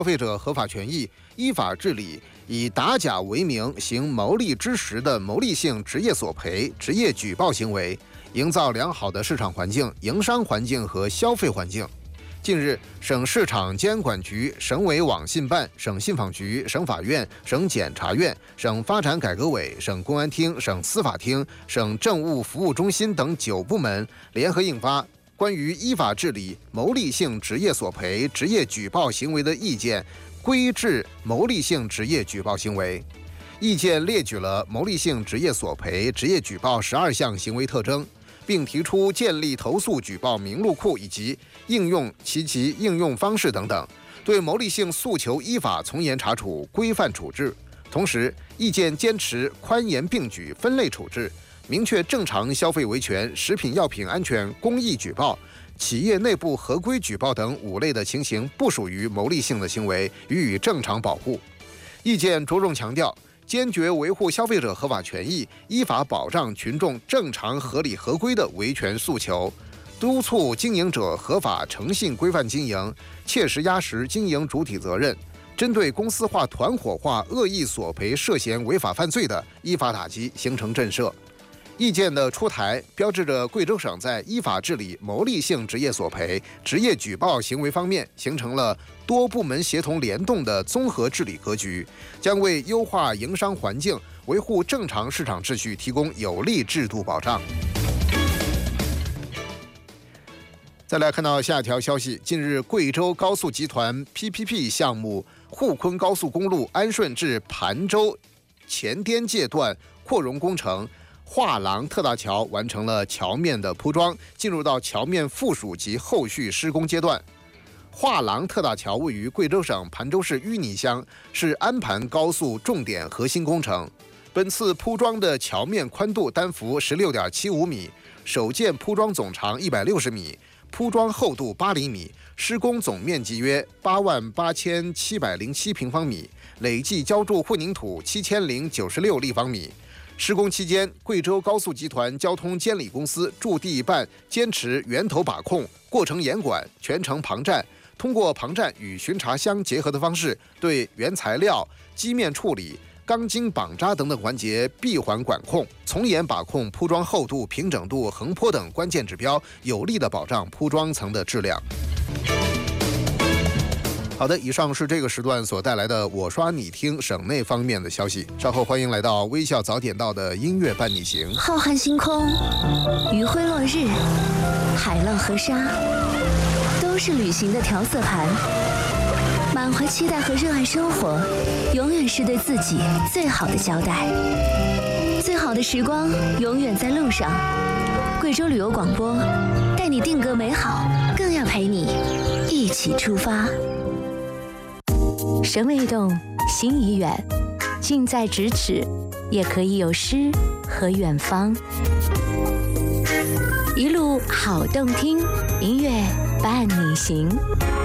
费者合法权益、依法治理，以打假为名行牟利之实的牟利性职业索赔、职业举报行为，营造良好的市场环境、营商环境和消费环境。近日，省市场监管局、省委网信办、省信访局、省法院、省检察院、省发展改革委、省公安厅、省司法厅、省政务服务中心等9部门联合印发关于依法治理牟利性职业索赔、职业举报行为的意见，规制牟利性职业举报行为。意见列举了牟利性职业索赔、职业举报12项行为特征，并提出建立投诉举报名录库以及应用其应用方式等等，对牟利性诉求依法从严查处、规范处置。同时，意见坚持宽严并举、分类处置，明确正常消费维权、食品药品安全公益举报、企业内部合规举报等5类的情形不属于牟利性的行为，予以正常保护。意见着重强调，坚决维护消费者合法权益，依法保障群众正常合理合规的维权诉求，督促经营者合法诚信规范经营，切实压实经营主体责任。针对公司化、团伙化、恶意索赔涉嫌违法犯罪的，依法打击，形成震慑。意见的出台，标志着贵州省在依法治理牟利性职业索赔、职业举报行为方面形成了多部门协同联动的综合治理格局，将为优化营商环境、维护正常市场秩序提供有力制度保障。再来看到下条消息，近日贵州高速集团 PPP 项目沪昆高速公路安顺至盘州前滇界段扩容工程画廊特大桥完成了桥面的铺装，进入到桥面附属及后续施工阶段。画廊特大桥位于贵州省盘州市淤泥乡，是安盘高速重点核心工程。本次铺装的桥面宽度单幅16.75米，首件铺装总长160米，铺装厚度8厘米，施工总面积约88707平方米，累计浇筑混凝土7096立方米。施工期间，贵州高速集团交通监理公司驻地办坚持源头把控、过程严管、全程旁站，通过旁站与巡查相结合的方式，对原材料、基面处理、钢筋绑扎等等环节闭环管控，从严把控铺装厚度、平整度、横坡等关键指标，有力地保障铺装层的质量。好的，以上是这个时段所带来的我刷你听省内方面的消息。稍后欢迎来到微笑早点到的音乐伴你行。 浩瀚星空，余晖落日，海浪和沙，都是旅行的调色盘。满怀期待和热爱生活，永远是对自己最好的交代。最好的时光永远在路上。贵州旅游广播带你定格美好，更要陪你一起出发。 神未动，心已远，近在咫尺，也可以有诗和远方。一路好动听，音乐伴你行。